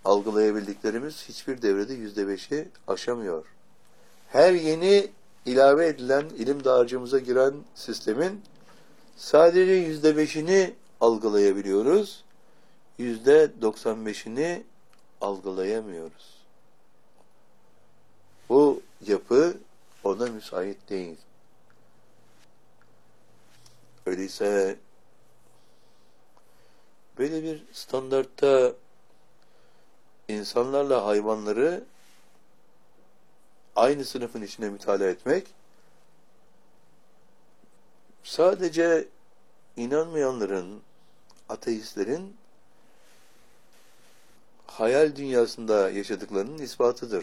algılayabildiklerimiz hiçbir devrede %5'i aşamıyor. Her yeni ilave edilen ilim dağarcığımıza giren sistemin sadece %5'ini algılayabiliyoruz. %95'ini algılayamıyoruz. Bu yapı ona müsait değil. Öyleyse böyle bir standartta insanlarla hayvanları aynı sınıfın içine mütalaa etmek sadece inanmayanların, ateistlerin hayal dünyasında yaşadıklarının ispatıdır.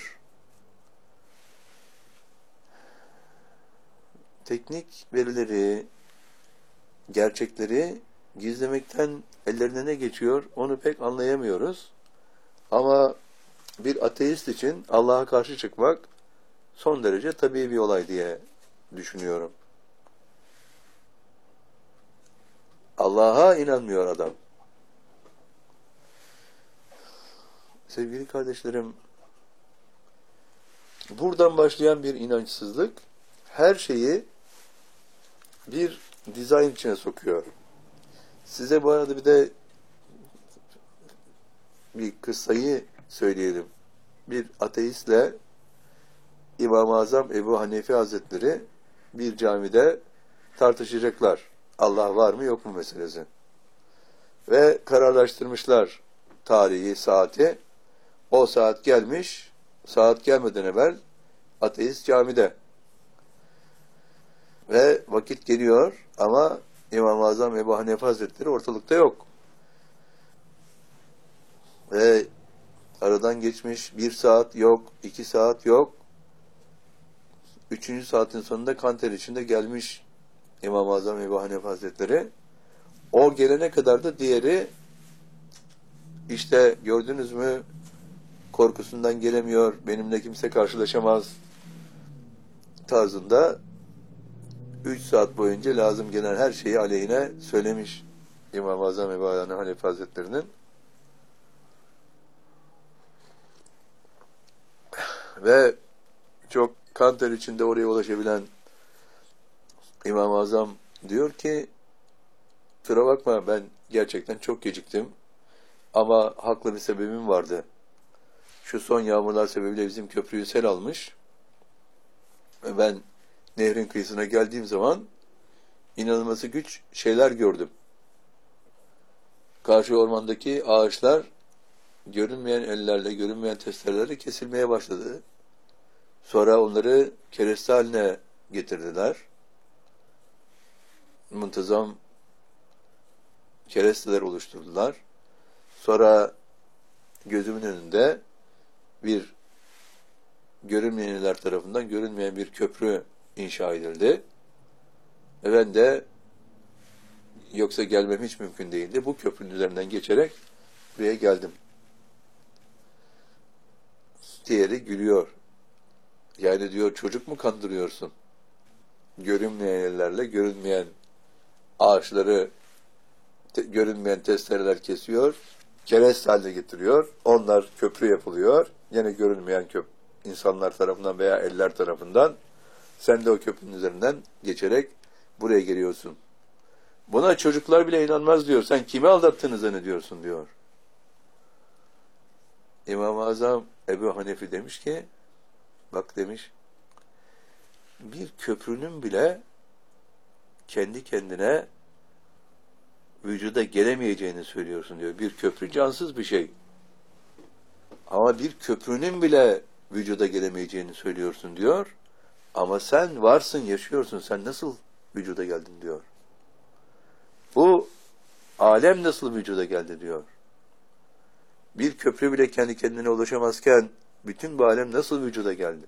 Teknik verileri, gerçekleri gizlemekten ellerine ne geçiyor onu pek anlayamıyoruz. Ama bir ateist için Allah'a karşı çıkmak son derece tabii bir olay diye düşünüyorum. Allah'a inanmıyor adam. Sevgili kardeşlerim, buradan başlayan bir inançsızlık her şeyi bir dizayn içine sokuyor. Size bu arada bir de bir kıssayı söyleyelim. Bir ateistle İmam-ı Azam Ebu Hanife Hazretleri bir camide tartışacaklar. Allah var mı yok mu meselesi. Ve kararlaştırmışlar tarihi, saati. O saat gelmiş, saat gelmeden evvel ateist camide. Ve vakit geliyor ama İmam-ı Azam Ebu Hanife Hazretleri ortalıkta yok. Ve aradan geçmiş 1 saat yok, 2 saat yok. 3. saatin sonunda kanter içinde gelmiş İmam-ı Azam Ebu Hanife Hazretleri. O gelene kadar da diğeri işte gördünüz mü korkusundan gelemiyor, benimle kimse karşılaşamaz tarzında 3 saat boyunca lazım gelen her şeyi aleyhine söylemiş İmam-ı Azam Ebu Hanife Hazretleri'nin. Ve çok kanter içinde oraya ulaşabilen İmam-ı Azam diyor ki, kusura bakma ben gerçekten çok geciktim ama haklı bir sebebim vardı. Şu son yağmurlar sebebiyle bizim köprüyü sel almış ve ben nehrin kıyısına geldiğim zaman inanılması güç şeyler gördüm. Karşı ormandaki ağaçlar görünmeyen ellerle, görünmeyen testerelerle kesilmeye başladı. Sonra onları kereste haline getirdiler. Muntazam keresteler oluşturdular. Sonra gözümün önünde bir görünmeyenler tarafından görünmeyen bir köprü inşa edildi. Ve ben de yoksa gelmem hiç mümkün değildi. Bu köprünün üzerinden geçerek buraya geldim. Diğeri gülüyor. Yani diyor çocuk mu kandırıyorsun? Görünmeyen ellerle görünmeyen ağaçları görünmeyen testereler kesiyor. Kereste haline getiriyor. Onlar köprü yapılıyor. Yine görünmeyen insanlar tarafından veya eller tarafından sen de o köprünün üzerinden geçerek buraya geliyorsun. Buna çocuklar bile inanmaz diyor. Sen kimi aldattığını zannediyorsun diyor. İmam-ı Azam Ebu Hanife demiş ki, bak demiş, bir köprünün bile kendi kendine vücuda gelemeyeceğini söylüyorsun diyor. Bir köprü cansız bir şey. Ama bir köprünün bile vücuda gelemeyeceğini söylüyorsun diyor. Ama sen varsın, yaşıyorsun. Sen nasıl vücuda geldin diyor. Bu alem nasıl vücuda geldi diyor. Bir köprü bile kendi kendine ulaşamazken bütün bu alem nasıl vücuda geldi?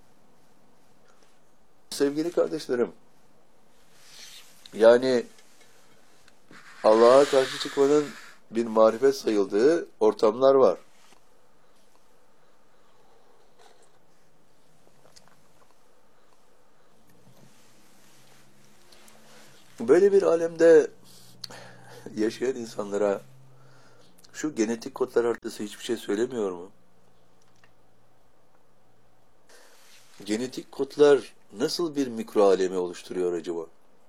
Sevgili kardeşlerim, yani Allah'a karşı çıkmanın bir marifet sayıldığı ortamlar var. Böyle bir alemde yaşayan insanlara Şu genetik kodlar haritası hiçbir şey söylemiyor mu? Genetik kodlar nasıl bir mikro alemi oluşturuyor acaba?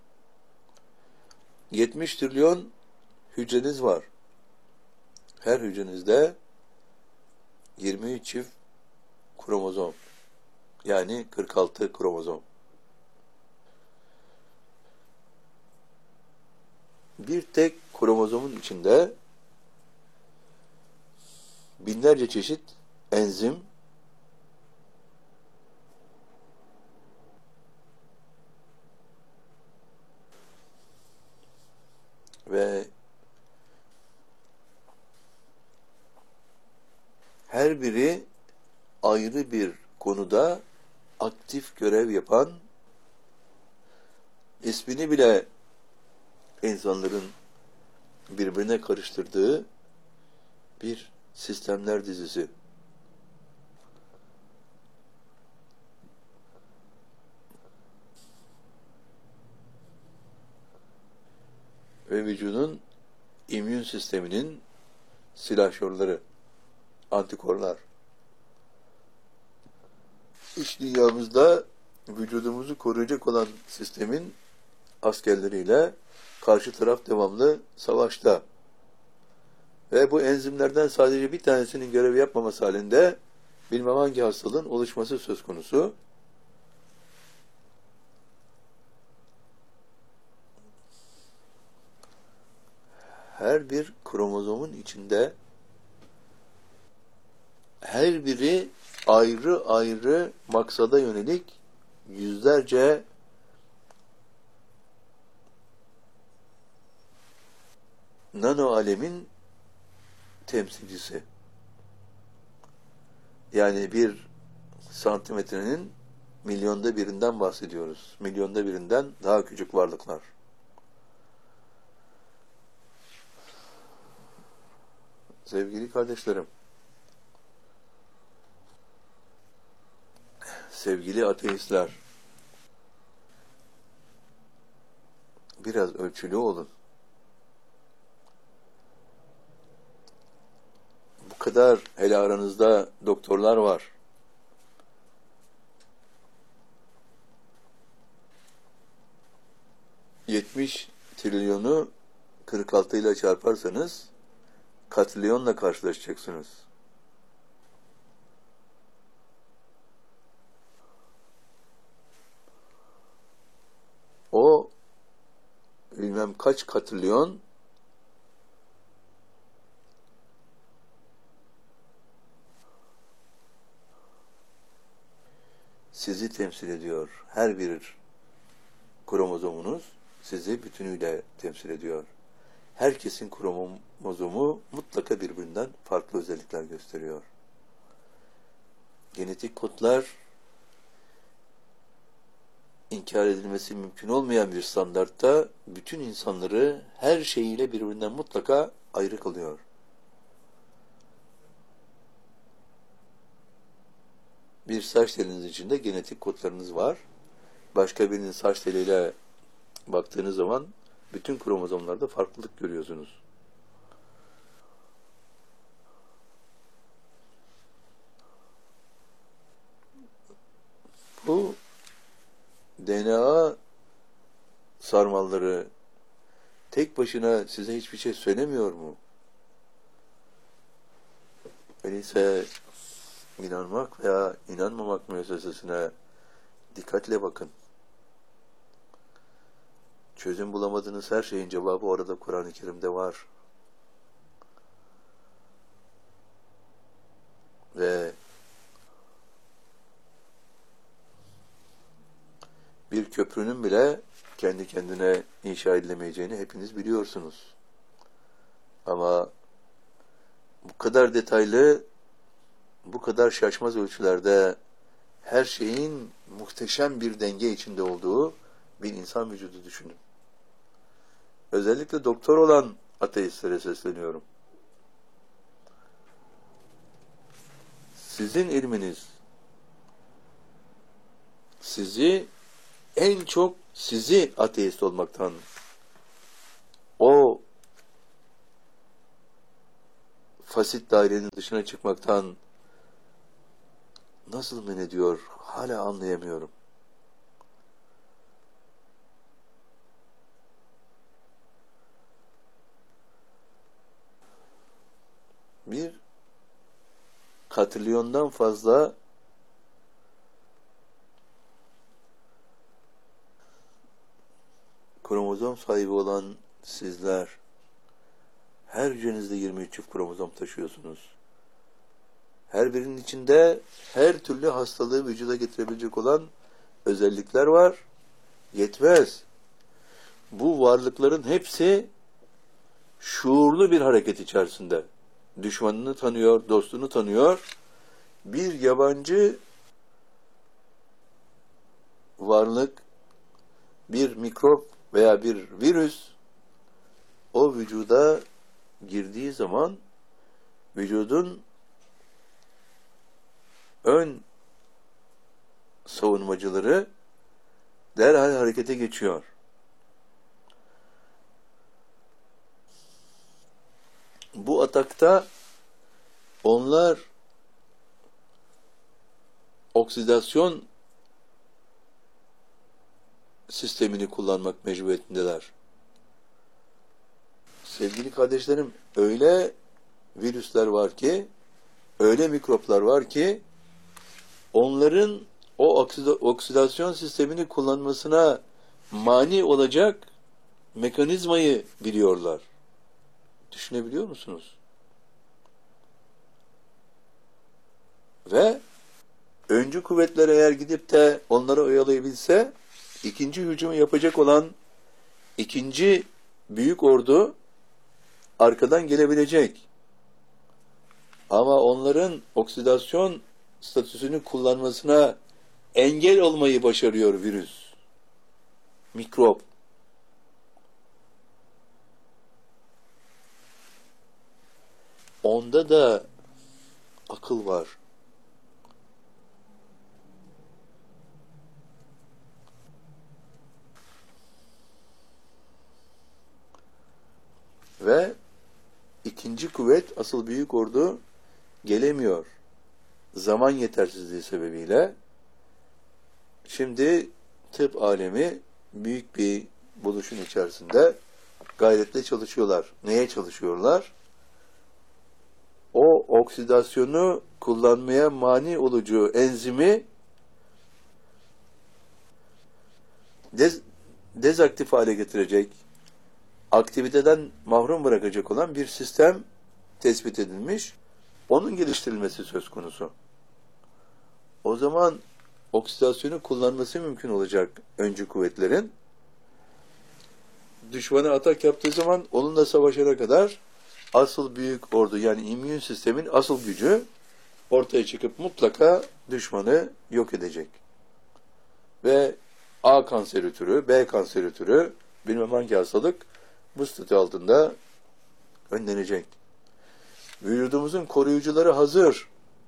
70 trilyon hücreniz var. Her hücrenizde 23 çift kromozom. Yani 46 kromozom. Bir tek kromozomun içinde binlerce çeşit enzim ve her biri ayrı bir konuda aktif görev yapan, ismini bile insanların birbirine karıştırdığı bir sistemler dizisi. Ve vücudun immün sisteminin silahşörleri, antikorlar. İç dünyamızda vücudumuzu koruyacak olan sistemin askerleriyle karşı taraf devamlı savaşta. Ve bu enzimlerden sadece bir tanesinin görevi yapmaması halinde bilmem hangi hastalığın oluşması söz konusu. Her bir kromozomun içinde her biri ayrı ayrı maksada yönelik yüzlerce nano alemin temsilcisi. Yani bir santimetrenin milyonda birinden bahsediyoruz. Milyonda birinden daha küçük varlıklar. Sevgili kardeşlerim, sevgili ateistler, biraz ölçülü olun. Bu kadar, hele aranızda doktorlar var. ...70 trilyonu 46 ile çarparsanız... ...katrilyonla karşılaşacaksınız. O... ...bilmem kaç katrilyon... ...sizi temsil ediyor. Her bir kromozomunuz... ...sizi bütünüyle temsil ediyor. Herkesin kromozomu mutlaka birbirinden farklı özellikler gösteriyor. Genetik kodlar inkar edilmesi mümkün olmayan bir standartta bütün insanları her şeyiyle birbirinden mutlaka ayrı kılıyor. Bir saç teliniz içinde genetik kodlarınız var. Başka birinin saç teliyle baktığınız zaman bütün kromozomlarda farklılık görüyorsunuz. Bu DNA sarmalları tek başına size hiçbir şey söylemiyor mu? Öyleyse inanmak veya inanmamak müessesesine dikkatle bakın. Çözüm bulamadığınız her şeyin cevabı orada Kur'an-ı Kerim'de var. Ve bir köprünün bile kendi kendine inşa edilemeyeceğini hepiniz biliyorsunuz. Ama bu kadar detaylı, bu kadar şaşmaz ölçülerde her şeyin muhteşem bir denge içinde olduğu bir insan vücudu düşünün. Özellikle doktor olan ateistlere sesleniyorum. Sizin ilminiz sizi en çok sizi ateist olmaktan, o fasit dairenin dışına çıkmaktan nasıl men ediyor? Hala anlayamıyorum. Bir katrilyondan fazla kromozom sahibi olan sizler, her hücrenizde 23 çift kromozom taşıyorsunuz. Her birinin içinde her türlü hastalığı vücuda getirebilecek olan özellikler var. Yetmez. Bu varlıkların hepsi şuurlu bir hareket içerisinde. Düşmanını tanıyor, dostunu tanıyor. Bir yabancı varlık, bir mikrop veya bir virüs o vücuda girdiği zaman vücudun ön savunmacıları derhal harekete geçiyor. Bu atakta onlar oksidasyon sistemini kullanmak mecburiyetindeler. Sevgili kardeşlerim, öyle virüsler var ki, öyle mikroplar var ki, onların o oksidasyon sistemini kullanmasına mani olacak mekanizmayı biliyorlar. Düşünebiliyor musunuz? Ve öncü kuvvetler eğer gidip de onları oyalayabilse, ikinci hücumu yapacak olan ikinci büyük ordu arkadan gelebilecek. Ama onların oksidasyon statüsünü kullanmasına engel olmayı başarıyor virüs, mikrop. Onda da akıl var. Ve ikinci kuvvet, asıl büyük ordu gelemiyor. Zaman yetersizliği sebebiyle. Şimdi tıp alemi büyük bir buluşun içerisinde gayretle çalışıyorlar. Neye çalışıyorlar? O oksidasyonu kullanmaya mani olucu enzimi dezaktif hale getirecek, aktiviteden mahrum bırakacak olan bir sistem tespit edilmiş. Onun geliştirilmesi söz konusu. O zaman oksidasyonu kullanması mümkün olacak öncü kuvvetlerin. Düşmana atak yaptığı zaman onunla savaşana kadar asıl büyük ordu, yani immün sistemin asıl gücü ortaya çıkıp mutlaka düşmanı yok edecek. Ve A kanseri türü, B kanseri türü, bilmem hangi hastalık bu statü altında önlenecek. Vücudumuzun koruyucuları hazır.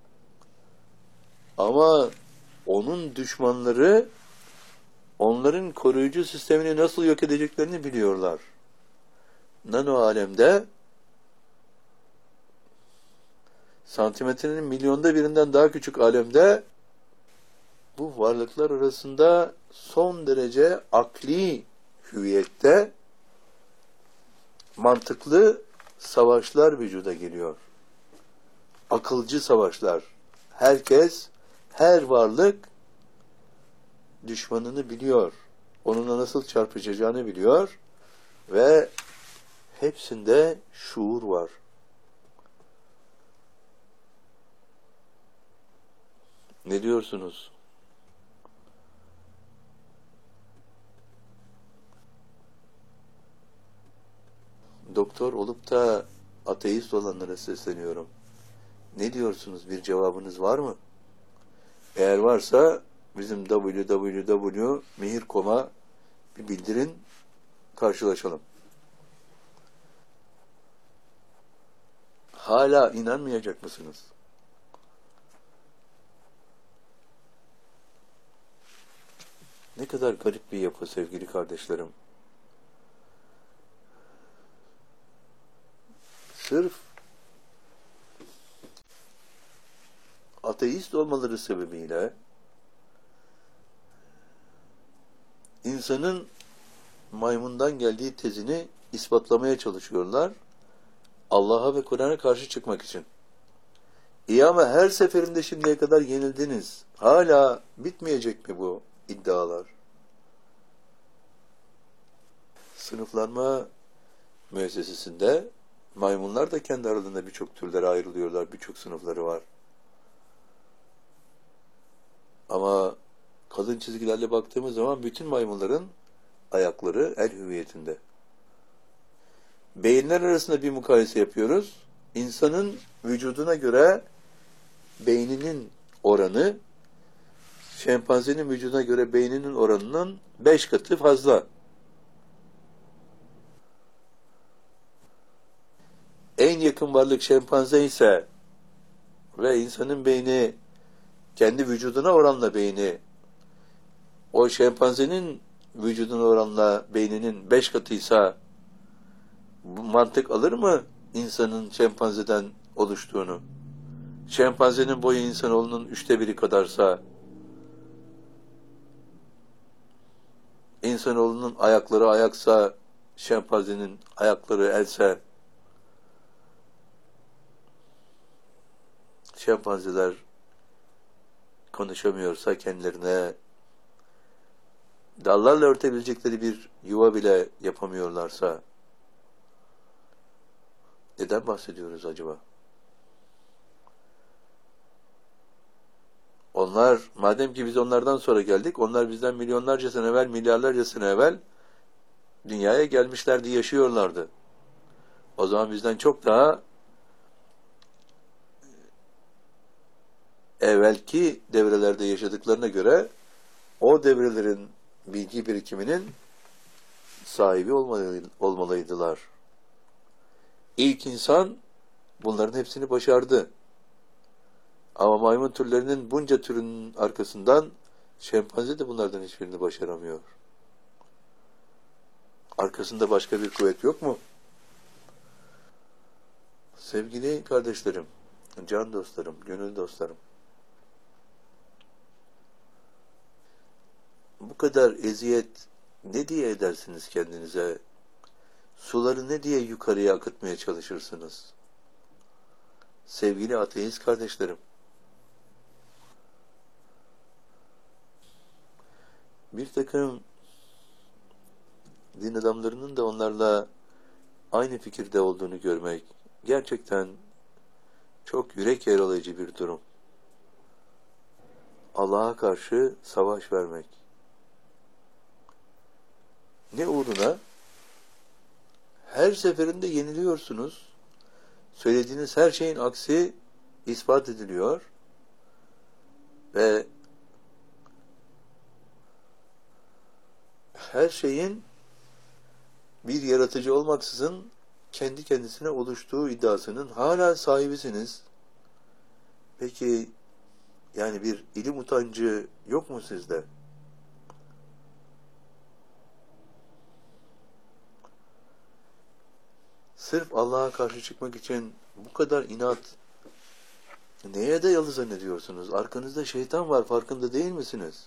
Ama onun düşmanları onların koruyucu sistemini nasıl yok edeceklerini biliyorlar. Nano alemde santimetrenin milyonda birinden daha küçük alemde bu varlıklar arasında son derece akli hüviyette mantıklı savaşlar vücuda geliyor. Akılcı savaşlar. Herkes, her varlık düşmanını biliyor. Onunla nasıl çarpışacağını biliyor ve hepsinde şuur var. Ne diyorsunuz? Doktor olup da ateist olanlara sesleniyorum. Ne diyorsunuz? Bir cevabınız var mı? Eğer varsa bizim www.mihir.com'a bir bildirin, karşılaşalım. Hala inanmayacak mısınız? Ne kadar garip bir yapı sevgili kardeşlerim. Sırf ateist olmaları sebebiyle insanın maymundan geldiği tezini ispatlamaya çalışıyorlar. Allah'a ve Kur'an'a karşı çıkmak için. İyi ama her seferinde şimdiye kadar yenildiniz. Hala bitmeyecek mi bu iddialar? Sınıflanma müessesesinde maymunlar da kendi aralarında birçok türlere ayrılıyorlar. Birçok sınıfları var. Ama kalın çizgilerle baktığımız zaman bütün maymunların ayakları el hüviyetinde. Beyinler arasında bir mukayese yapıyoruz. İnsanın vücuduna göre beyninin oranı, şempanzenin vücuduna göre beyninin oranının 5 katı fazla. En yakın varlık şempanze ise ve insanın beyni kendi vücuduna oranla beyni o şempanzenin vücuduna oranla beyninin 5 katıysa bu mantık alır mı insanın şempanzeden oluştuğunu? Şempanzenin boyu insanoğlunun 1/3 kadarsa, insanoğlunun ayakları ayaksa, şempanzenin ayakları else, şempanzeler konuşamıyorsa kendilerine dallarla örtebilecekleri bir yuva bile yapamıyorlarsa neden bahsediyoruz acaba? Onlar, madem ki biz onlardan sonra geldik, onlar bizden milyonlarca sene evvel, milyarlarca sene evvel dünyaya gelmişlerdi, yaşıyorlardı. O zaman bizden çok daha evvelki devrelerde yaşadıklarına göre o devrelerin bilgi birikiminin sahibi olmalıydılar. İlk insan bunların hepsini başardı. Ama maymun türlerinin bunca türünün arkasından şempanze de bunlardan hiçbirini başaramıyor. Arkasında başka bir kuvvet yok mu? Sevgili kardeşlerim, can dostlarım, gönül dostlarım, bu kadar eziyet ne diye edersiniz kendinize? Suları ne diye yukarıya akıtmaya çalışırsınız? Sevgili ateist kardeşlerim, bir takım din adamlarının da onlarla aynı fikirde olduğunu görmek gerçekten çok yürek yaralayıcı bir durum. Allah'a karşı savaş vermek. Ne uğruna? Her seferinde yeniliyorsunuz. Söylediğiniz her şeyin aksi ispat ediliyor. Ve her şeyin bir yaratıcı olmaksızın kendi kendisine oluştuğu iddiasının hala sahibisiniz. Peki yani bir ilim utancı yok mu sizde? Sırf Allah'a karşı çıkmak için bu kadar inat neye dayalı zannediyorsunuz? Arkanızda şeytan var, farkında değil misiniz?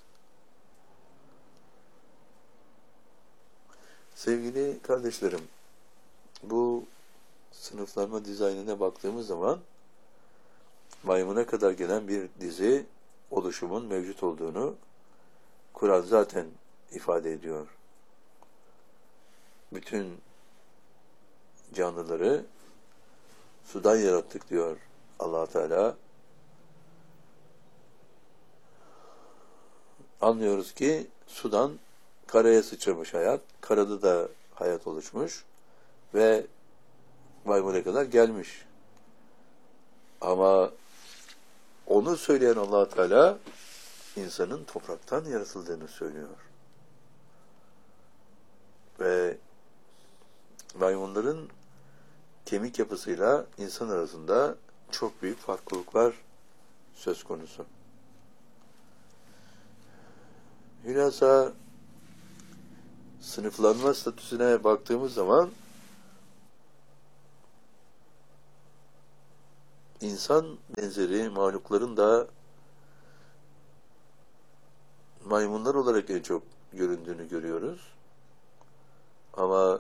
Sevgili kardeşlerim, bu sınıflanma dizaynına baktığımız zaman maymuna kadar gelen bir dizi oluşumun mevcut olduğunu Kur'an zaten ifade ediyor. Bütün canlıları sudan yarattık diyor Allah Teala. Anlıyoruz ki sudan karaya sıçramış hayat, karada da hayat oluşmuş ve maymuna kadar gelmiş. Ama onu söyleyen Allah Teala insanın topraktan yaratıldığını söylüyor. Ve maymunların kemik yapısıyla insan arasında çok büyük farklılıklar söz konusu. Hülasa sınıflanma statüsüne baktığımız zaman insan benzeri mahlukların da maymunlar olarak en çok göründüğünü görüyoruz. Ama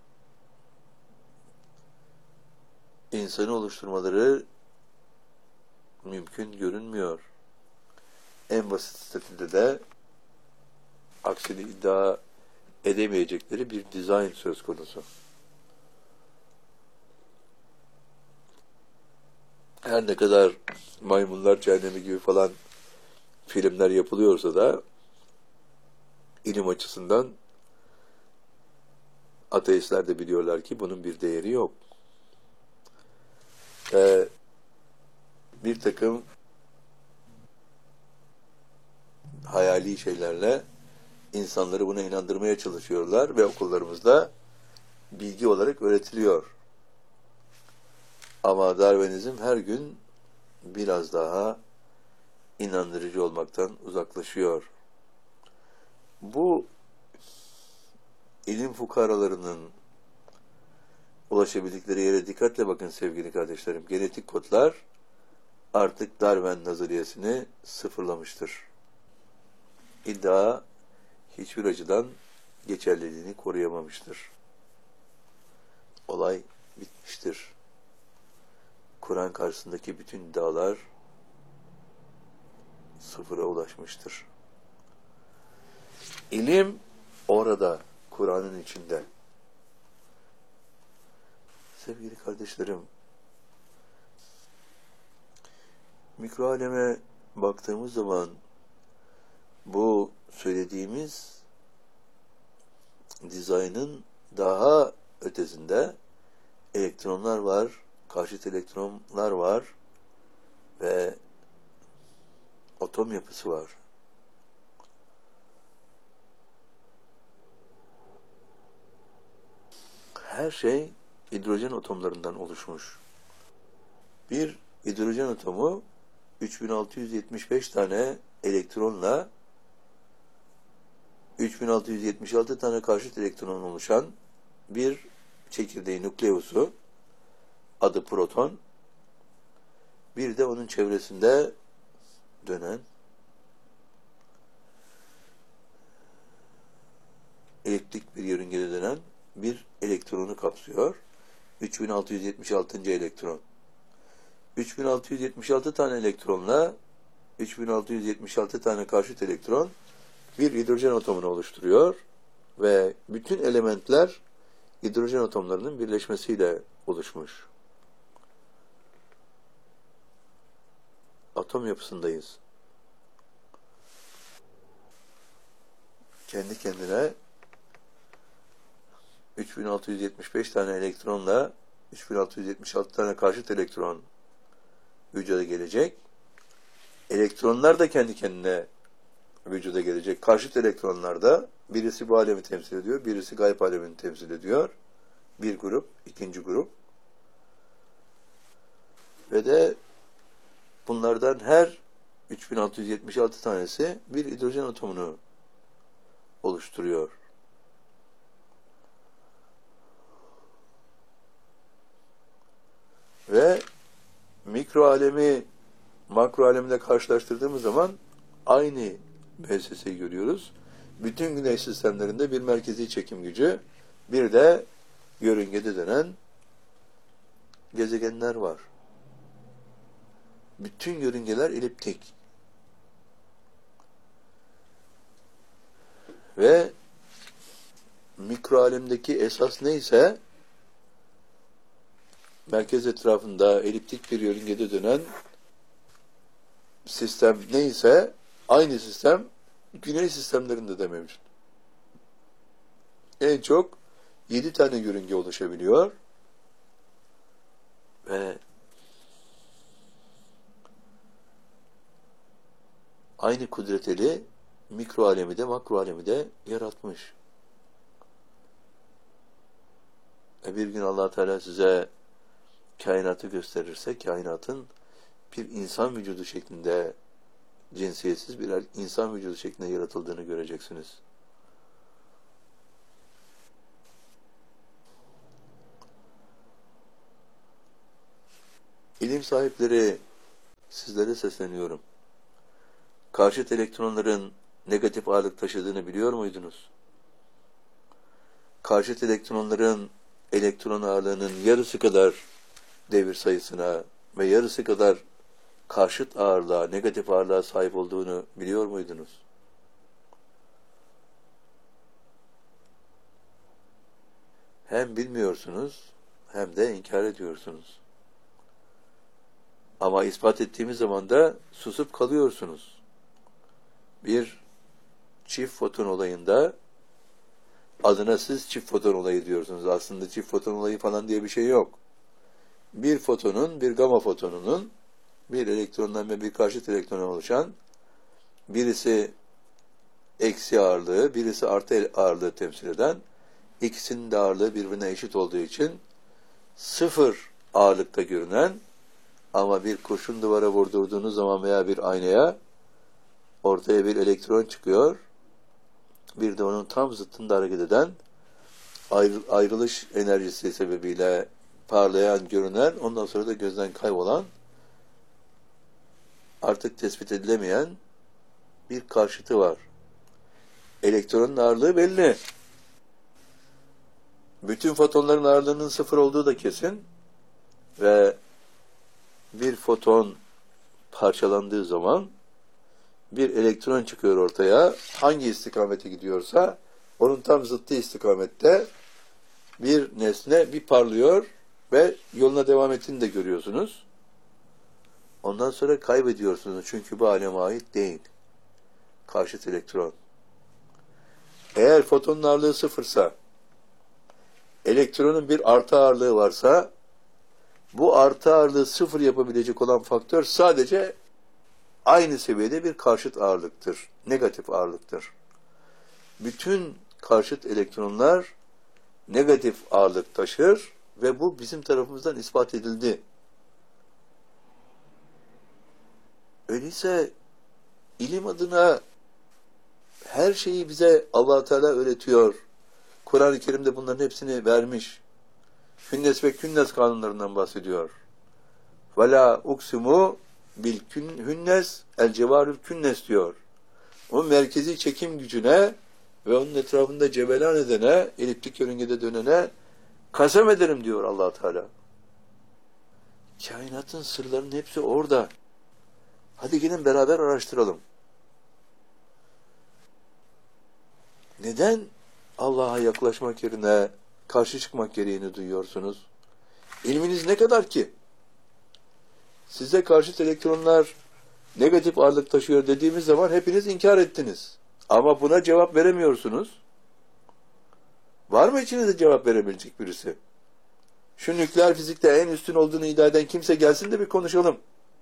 insanı oluşturmaları mümkün görünmüyor. En basit statüde de aksini iddia edemeyecekleri bir dizayn söz konusu. Her ne kadar maymunlar cehennemi gibi falan filmler yapılıyorsa da ilim açısından ateistler de biliyorlar ki bunun bir değeri yok. Bir takım hayali şeylerle insanları buna inandırmaya çalışıyorlar ve okullarımızda bilgi olarak öğretiliyor. Ama Darwinizm her gün biraz daha inandırıcı olmaktan uzaklaşıyor. Bu ilim fukaralarının ulaşabildikleri yere dikkatle bakın sevgili kardeşlerim. Genetik kodlar artık Darwin nazariyesini sıfırlamıştır. İddia hiçbir açıdan geçerliliğini koruyamamıştır. Olay bitmiştir. Kur'an karşısındaki bütün iddialar sıfıra ulaşmıştır. İlim orada, Kur'an'ın içinde. Sevgili kardeşlerim, mikro aleme baktığımız zaman bu söylediğimiz dizaynın daha ötesinde elektronlar var, karşıt elektronlar var ve atom yapısı var. Her şey hidrojen atomlarından oluşmuş. Bir hidrojen atomu 3675 tane elektronla 3676 tane karşıt elektron oluşan bir çekirdeği nükleusu, adı proton, bir de onun çevresinde dönen elektrik bir yörüngede dönen bir elektronu kapsıyor. 3676. elektron. 3676 tane elektronla 3676 tane karşıt elektron bir hidrojen atomunu oluşturuyor ve bütün elementler hidrojen atomlarının birleşmesiyle oluşmuş. Atom yapısındayız. Kendi kendine 3675 tane elektronla 3676 tane karşıt elektron vücuda gelecek. Elektronlar da kendi kendine vücuda gelecek. Karşıt elektronlar da birisi bu alemi temsil ediyor, birisi gayb alemini temsil ediyor. Bir grup, ikinci grup. Ve de bunlardan her 3676 tanesi bir hidrojen atomunu oluşturuyor. Ve mikro alemi makro alemle karşılaştırdığımız zaman aynı müesseseyi görüyoruz. Bütün güneş sistemlerinde bir merkezi çekim gücü, bir de yörüngede dönen gezegenler var. Bütün yörüngeler eliptik. Ve mikro alemdeki esas neyse merkez etrafında eliptik bir yörüngede dönen sistem neyse aynı sistem güneş sistemlerinde de mevcut. En çok 7 tane yörünge oluşabiliyor ve aynı kudret eli mikro alemi de makro alemi de yaratmış. Bir gün Allah Teala size kainatı gösterirse kainatın bir insan vücudu şeklinde cinsiyetsiz bir insan vücudu şeklinde yaratıldığını göreceksiniz. İlim sahipleri, sizlere sesleniyorum. Karşıt elektronların negatif ağırlık taşıdığını biliyor muydunuz? Karşıt elektronların elektron ağırlığının yarısı kadar devir sayısına ve yarısı kadar karşıt ağırlığa, negatif ağırlığa sahip olduğunu biliyor muydunuz? Hem bilmiyorsunuz hem de inkar ediyorsunuz. Ama ispat ettiğimiz zaman da susup kalıyorsunuz. Bir çift foton olayında adına siz çift foton olayı diyorsunuz. Aslında çift foton olayı falan diye bir şey yok. Bir fotonun, bir gama fotonunun bir elektrondan ve bir karşıt elektrona oluşan, birisi eksi ağırlığı, birisi artı ağırlığı temsil eden, ikisinin de ağırlığı birbirine eşit olduğu için sıfır ağırlıkta görünen ama bir kurşun duvara vurdurduğunuz zaman veya bir aynaya ortaya bir elektron çıkıyor. Bir de onun tam zıttında hareket eden ayrılış enerjisi sebebiyle parlayan, görünen, ondan sonra da gözden kaybolan, artık tespit edilemeyen bir karşıtı var. Elektronun ağırlığı belli. Bütün fotonların ağırlığının sıfır olduğu da kesin ve bir foton parçalandığı zaman bir elektron çıkıyor ortaya. Hangi istikamete gidiyorsa onun tam zıttı istikamette bir nesne bir parlıyor ve yoluna devam ettiğini de görüyorsunuz. Ondan sonra kaybediyorsunuz. Çünkü bu aleme ait değil. Karşıt elektron. Eğer fotonun ağırlığı sıfırsa, elektronun bir artı ağırlığı varsa, bu artı ağırlığı sıfır yapabilecek olan faktör sadece aynı seviyede bir karşıt ağırlıktır. Negatif ağırlıktır. Bütün karşıt elektronlar negatif ağırlık taşır ve bu bizim tarafımızdan ispat edildi. Öyleyse ilim adına her şeyi bize Allah Teala öğretiyor. Kur'an-ı Kerim'de bunların hepsini vermiş. Hünnes ve künnes kanunlarından bahsediyor. وَلَا اُقْسِمُ بِالْهünnes el-cevarül künnes diyor. O merkezi çekim gücüne ve onun etrafında cebelan edene, eliptik yörüngede dönene kasem ederim diyor Allah Teala. Kainatın sırlarının hepsi orada. Hadi gelin beraber araştıralım. Neden Allah'a yaklaşmak yerine karşı çıkmak gereğini duyuyorsunuz? İlminiz ne kadar ki? Size karşıt elektronlar negatif ağırlık taşıyor dediğimiz zaman hepiniz inkar ettiniz. Ama buna cevap veremiyorsunuz. Var mı içinizde cevap verebilecek birisi? Şu nükleer fizikte en üstün olduğunu iddia eden kimse gelsin de bir konuşalım.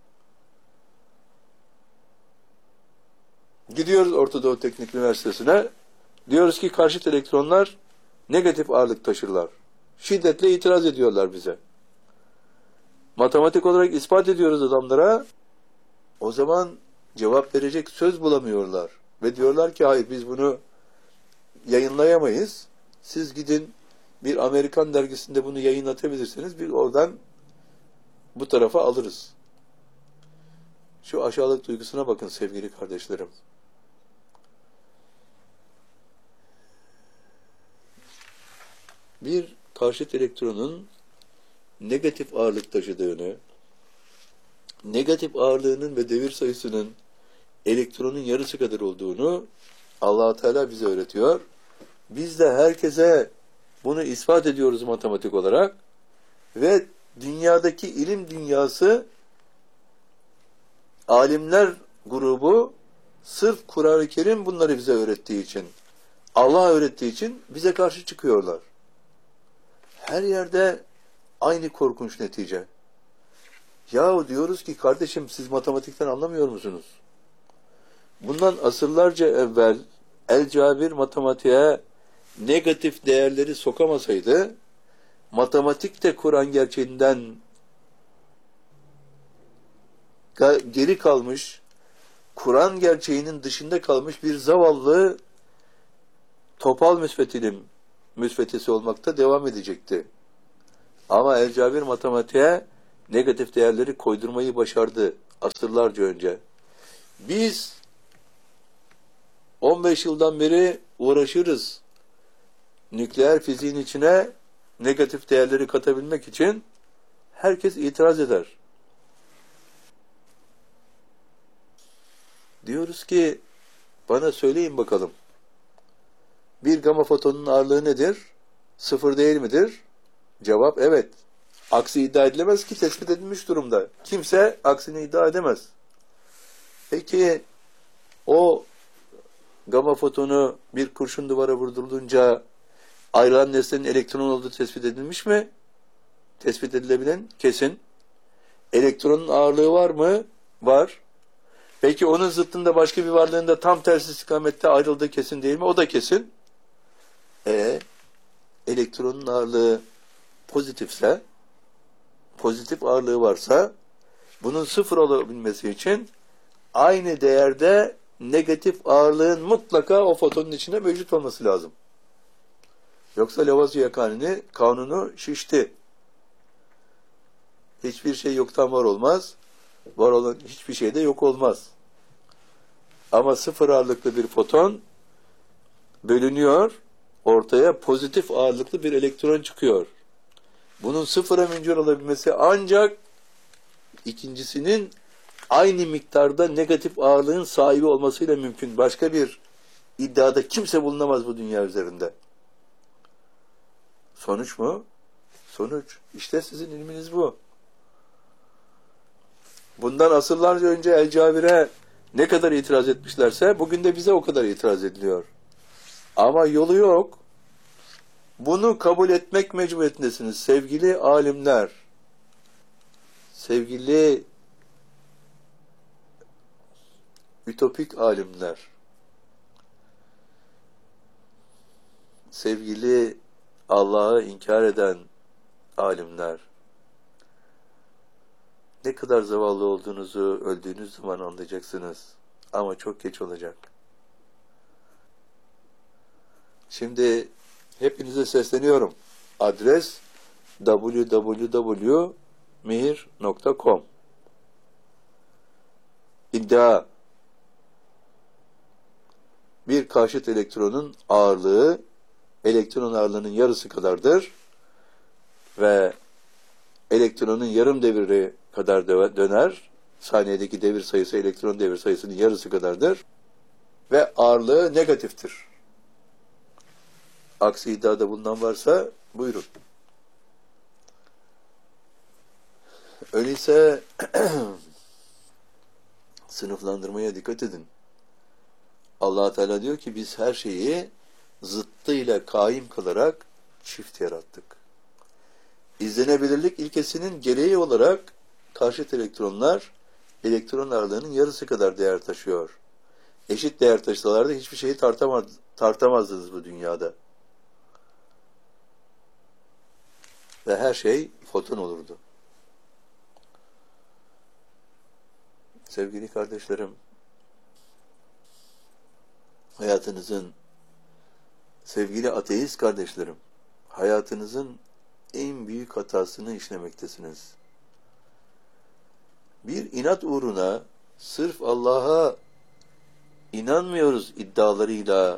Gidiyoruz Orta Doğu Teknik Üniversitesi'ne. Diyoruz ki karşıt elektronlar negatif ağırlık taşırlar. Şiddetle itiraz ediyorlar bize. Matematik olarak ispat ediyoruz adamlara. O zaman cevap verecek söz bulamıyorlar. Ve diyorlar ki hayır biz bunu yayınlayamayız. Siz gidin bir Amerikan dergisinde bunu yayınlatabilirsiniz. Biz oradan bu tarafa alırız. Şu aşağılık duygusuna bakın sevgili kardeşlerim. Bir karşıt elektronun negatif ağırlık taşıdığını, negatif ağırlığının ve devir sayısının elektronun yarısı kadar olduğunu Allah Teala bize öğretiyor. Biz de herkese bunu ispat ediyoruz matematik olarak ve dünyadaki ilim dünyası, alimler grubu sırf Kur'an-ı Kerim bunları bize öğrettiği için, Allah öğrettiği için bize karşı çıkıyorlar. Her yerde aynı korkunç netice. Yahu diyoruz ki kardeşim siz matematikten anlamıyor musunuz? Bundan asırlarca evvel El-Cabir matematiğe negatif değerleri sokamasaydı, matematik de Kur'an gerçeğinden geri kalmış, Kur'an gerçeğinin dışında kalmış bir zavallı topal müsvedesi olmakta devam edecekti. Ama El-Cabir matematiğe negatif değerleri koydurmayı başardı asırlarca önce. Biz 15 yıldan beri uğraşırız. Nükleer fiziğin içine negatif değerleri katabilmek için herkes itiraz eder. Diyoruz ki bana söyleyin bakalım. Bir gama fotonunun ağırlığı nedir? Sıfır değil midir? Cevap evet. Aksi iddia edilemez ki tespit edilmiş durumda. Kimse aksini iddia edemez. Peki o gama fotonu bir kurşun duvara vurdurulunca ayrılan nesnenin elektron olduğu tespit edilmiş mi? Tespit edilebilen kesin. Elektronun ağırlığı var mı? Var. Peki onun zıttında başka bir varlığın da tam tersi istikamette ayrıldığı kesin değil mi? O da kesin. Elektronun ağırlığı pozitifse, pozitif ağırlığı varsa, bunun sıfır olabilmesi için aynı değerde negatif ağırlığın mutlaka o fotonun içinde mevcut olması lazım. Yoksa Lavoisier kanunu şişti. Hiçbir şey yoktan var olmaz. Var olan hiçbir şey de yok olmaz. Ama sıfır ağırlıklı bir foton bölünüyor, ortaya pozitif ağırlıklı bir elektron çıkıyor. Bunun sıfıra müncür olabilmesi ancak ikincisinin aynı miktarda negatif ağırlığın sahibi olmasıyla mümkün. Başka bir iddiada kimse bulunamaz bu dünya üzerinde. Sonuç mu? Sonuç. İşte sizin ilminiz bu. Bundan asırlarca önce El-Cabir'e ne kadar itiraz etmişlerse bugün de bize o kadar itiraz ediliyor. Ama yolu yok. Bunu kabul etmek mecburiyetindesiniz sevgili alimler. Sevgili ütopik alimler. Sevgili Allah'ı inkar eden alimler. Ne kadar zavallı olduğunuzu öldüğünüz zaman anlayacaksınız. Ama çok geç olacak. Şimdi hepinize sesleniyorum. Adres www.mihir.com. İddia: bir karşıt elektronun ağırlığı elektron ağırlığının yarısı kadardır ve elektronun yarım devri kadar döner. Saniyedeki devir sayısı elektron devir sayısının yarısı kadardır ve ağırlığı negatiftir. Aksi iddiada bulunan varsa buyurun. Öyleyse sınıflandırmaya dikkat edin. Allah Teala diyor ki biz her şeyi zıttıyla kaim kılarak çift yarattık. İzlenebilirlik ilkesinin gereği olarak karşıt elektronlar elektron ağırlığının yarısı kadar değer taşıyor. Eşit değer taşısalardı hiçbir şeyi tartamazdınız bu dünyada. Ve her şey foton olurdu. Sevgili kardeşlerim, hayatınızın, sevgili ateist kardeşlerim, hayatınızın en büyük hatasını işlemektesiniz. Bir inat uğruna sırf Allah'a inanmıyoruz iddialarıyla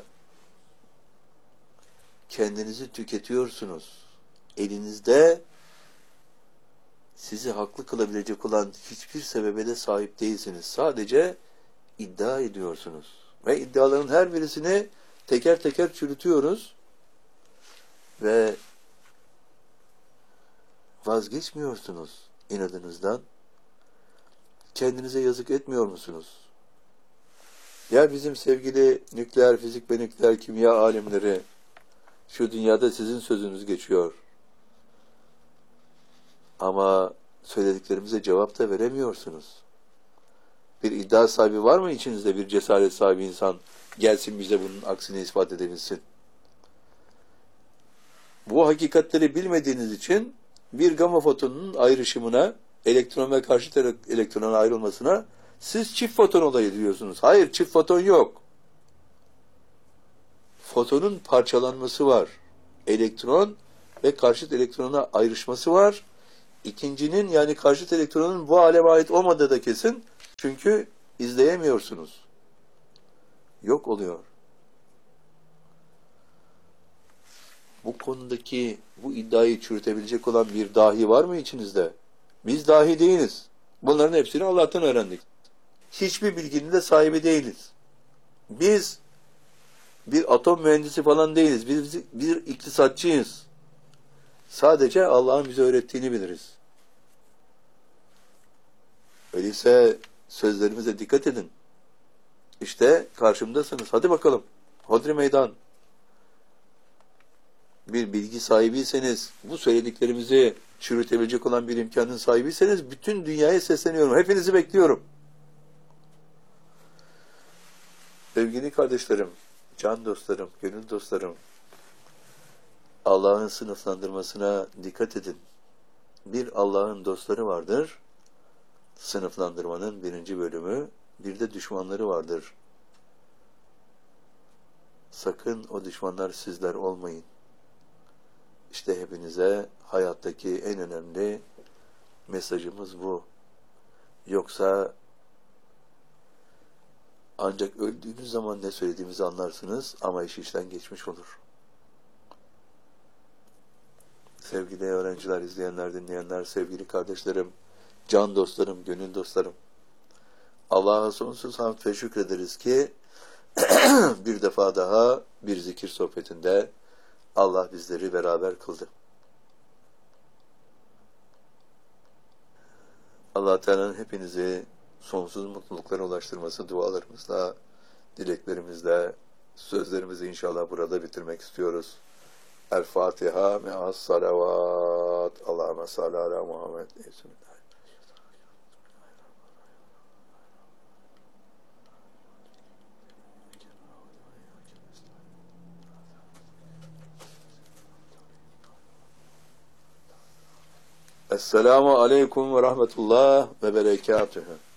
kendinizi tüketiyorsunuz. Elinizde sizi haklı kılabilecek olan hiçbir sebebe de sahip değilsiniz. Sadece iddia ediyorsunuz. Ve iddiaların her birisini teker teker çürütüyoruz. Ve vazgeçmiyorsunuz inadınızdan. Kendinize yazık etmiyor musunuz? Ya bizim sevgili nükleer fizik ve nükleer kimya alimleri, şu dünyada sizin sözünüz geçiyor. Ama söylediklerimize cevap da veremiyorsunuz. Bir iddia sahibi var mı içinizde, bir cesaret sahibi insan gelsin bize bunun aksini ispat edebilsin? Bu hakikatleri bilmediğiniz için bir gama fotonunun ayrışımına, elektron ve karşıt elektronun ayrılmasına siz çift foton olayı diyorsunuz. Hayır, çift foton yok. Fotonun parçalanması var. Elektron ve karşıt elektrona ayrışması var. İkincinin yani karşıt elektronun bu aleme ait olmadığı da kesin. Çünkü izleyemiyorsunuz. Yok oluyor. Bu konudaki bu iddiayı çürütebilecek olan bir dahi var mı içinizde? Biz dahi değiliz. Bunların hepsini Allah'tan öğrendik. Hiçbir bilginin de sahibi değiliz. Biz bir atom mühendisi falan değiliz. Biz bir iktisatçıyız. Sadece Allah'ın bize öğrettiğini biliriz. Öyleyse sözlerimize dikkat edin. İşte karşımdasınız. Hadi bakalım. Hodri meydan. Bir bilgi sahibiyseniz, bu söylediklerimizi çürütebilecek olan bir imkanın sahibiyseniz bütün dünyaya sesleniyorum. Hepinizi bekliyorum. Sevgili kardeşlerim, can dostlarım, gönül dostlarım, Allah'ın sınıflandırmasına dikkat edin. Bir Allah'ın dostları vardır, sınıflandırmanın 1. bölümü, bir de düşmanları vardır. Sakın o düşmanlar sizler olmayın. İşte hepinize hayattaki en önemli mesajımız bu. Yoksa ancak öldüğünüz zaman ne söylediğimizi anlarsınız ama iş işten geçmiş olur. Sevgili öğrenciler, izleyenler, dinleyenler, sevgili kardeşlerim, can dostlarım, gönül dostlarım, Allah'a sonsuz hamd ve şükrederiz ki bir defa daha bir zikir sohbetinde Allah bizleri beraber kıldı. Allah Teala'nın hepinizi sonsuz mutluluklara ulaştırması dualarımızla, dileklerimizle, sözlerimizi inşallah burada bitirmek istiyoruz. El-Fatiha me'as salavat. Allahümme salli ala Muhammed. Esselamu aleyküm ve rahmetullah ve berekatühü.